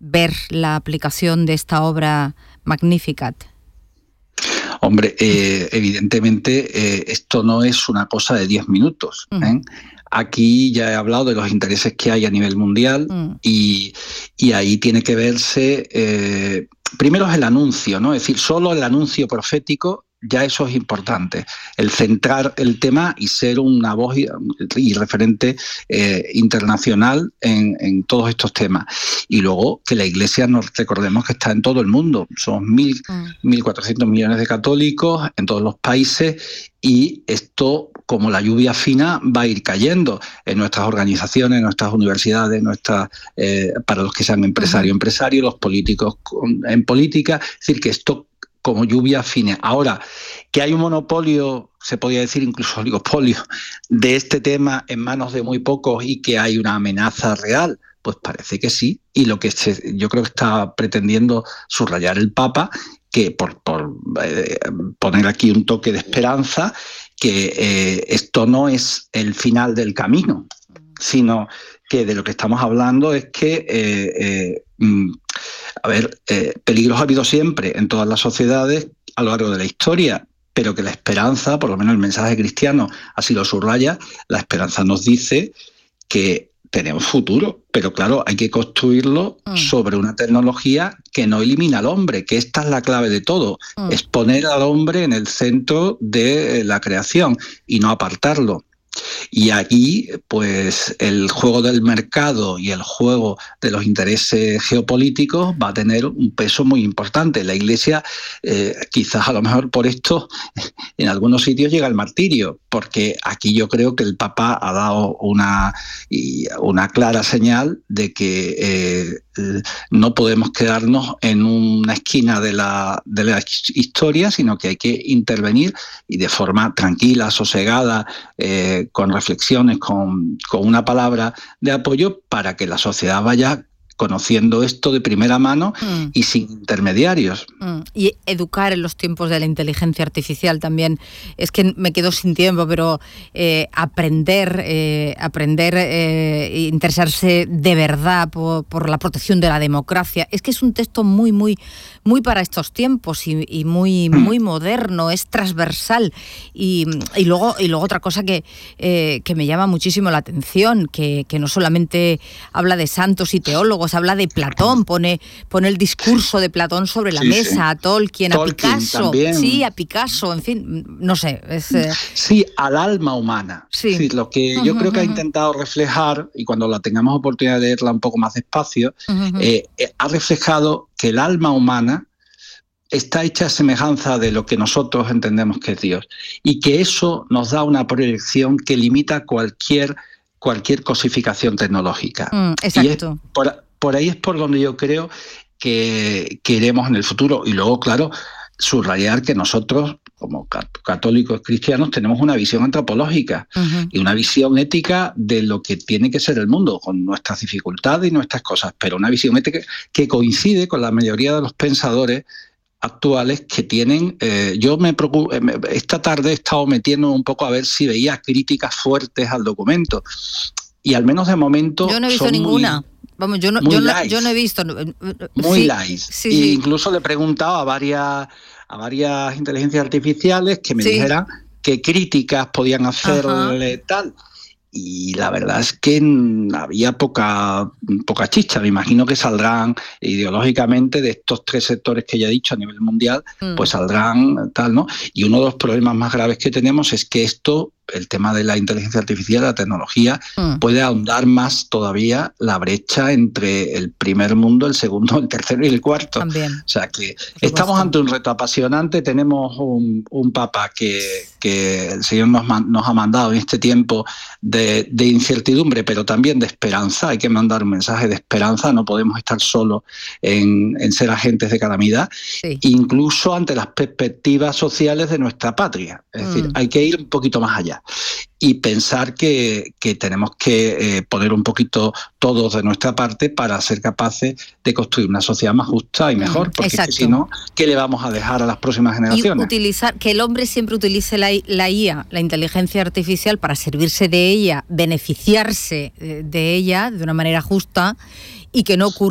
ver la aplicación de esta obra Magnificat? Hombre, evidentemente esto no es una cosa de 10 minutos. Aquí ya he hablado de los intereses que hay a nivel mundial y ahí tiene que verse, primero es el anuncio, ¿no? Es decir, solo el anuncio profético, ya eso es importante, el centrar el tema y ser una voz y referente internacional en todos estos temas. Y luego que la Iglesia, nos recordemos que está en todo el mundo, son 1.400 millones de católicos en todos los países, y esto, como la lluvia fina, va a ir cayendo en nuestras organizaciones, en nuestras universidades, para los que sean empresarios, los políticos en política. Es decir, que esto como lluvia fina. Ahora, que hay un monopolio, se podría decir incluso oligopolio, de este tema en manos de muy pocos y que hay una amenaza real, pues parece que sí. Y lo que yo creo que está pretendiendo subrayar el Papa, que por poner aquí un toque de esperanza, que esto no es el final del camino, sino que de lo que estamos hablando es que peligros ha habido siempre en todas las sociedades a lo largo de la historia, pero que la esperanza, por lo menos el mensaje cristiano así lo subraya, la esperanza nos dice que tenemos futuro, pero claro, hay que construirlo sobre una tecnología que no elimina al hombre, que esta es la clave de todo, es poner al hombre en el centro de la creación y no apartarlo. Y aquí, pues, el juego del mercado y el juego de los intereses geopolíticos va a tener un peso muy importante. La Iglesia, quizás a lo mejor por esto, en algunos sitios llega el martirio, porque aquí yo creo que el Papa ha dado una clara señal de que no podemos quedarnos en una esquina de la historia, sino que hay que intervenir y de forma tranquila, sosegada, con reflexiones, con una palabra de apoyo para que la sociedad vaya conociendo esto de primera mano y sin intermediarios. Y educar en los tiempos de la inteligencia artificial también. Es que me quedo sin tiempo, pero aprender, interesarse de verdad por la protección de la democracia. Es que es un texto muy, muy, muy para estos tiempos y muy, muy moderno, es transversal. Y luego otra cosa que me llama muchísimo la atención, que no solamente habla de santos y teólogos, habla de Platón, pone el discurso de Platón sobre la mesa, a Tolkien, a Picasso, también. A Picasso, en fin, no sé. Sí, al alma humana. Sí. Es decir, lo que yo creo que ha intentado reflejar, y cuando la tengamos oportunidad de leerla un poco más despacio, ha reflejado que el alma humana está hecha a semejanza de lo que nosotros entendemos que es Dios, y que eso nos da una proyección que limita cualquier cosificación tecnológica. Exacto. Y por ahí es por donde yo creo que iremos en el futuro. Y luego, claro, subrayar que nosotros, como católicos cristianos, tenemos una visión antropológica y una visión ética de lo que tiene que ser el mundo, con nuestras dificultades y nuestras cosas, pero una visión ética que coincide con la mayoría de los pensadores actuales que tienen. Yo esta tarde he estado metiendo un poco a ver si veía críticas fuertes al documento, y al menos de momento yo no he visto ninguna. Vamos, yo no he visto. Muy light. Sí. Incluso le he preguntado a varias inteligencias artificiales que me dijeran qué críticas podían hacerle tal. Y la verdad es que había poca chicha. Me imagino que saldrán ideológicamente de estos tres sectores que ya he dicho a nivel mundial, pues saldrán tal, ¿no? Y uno de los problemas más graves que tenemos es que el tema de la inteligencia artificial, la tecnología, puede ahondar más todavía la brecha entre el primer mundo, el segundo, el tercero y el cuarto. También. O sea que estamos ante un reto apasionante. Tenemos un Papa que el Señor nos ha mandado en este tiempo de incertidumbre, pero también de esperanza. Hay que mandar un mensaje de esperanza. No podemos estar solos en ser agentes de calamidad, incluso ante las perspectivas sociales de nuestra patria. Es decir, hay que ir un poquito más allá y pensar que tenemos que poner un poquito todos de nuestra parte para ser capaces de construir una sociedad más justa y mejor, porque si no, ¿qué le vamos a dejar a las próximas generaciones? Y que el hombre siempre utilice la IA, la inteligencia artificial, para servirse de ella, beneficiarse de ella de una manera justa, y que no ocurra